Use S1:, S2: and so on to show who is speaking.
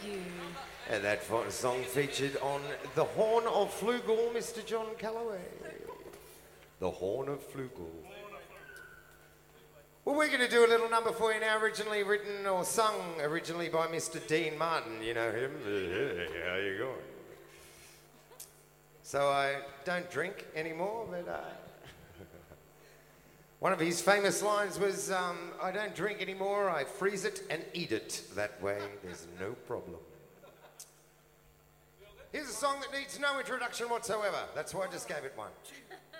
S1: you.
S2: And that song featured on The Horn of Flugel, Mr. John Calloway. The Horn of Flugel. Well, we're going to do a little number for you now, originally written or sung originally by Mr. Dean Martin. You know him? How you going? So I don't drink anymore, but one of his famous lines was, I don't drink anymore, I freeze it and eat it. That way, there's no problem. Here's a song that needs no introduction whatsoever. That's why I just gave it one.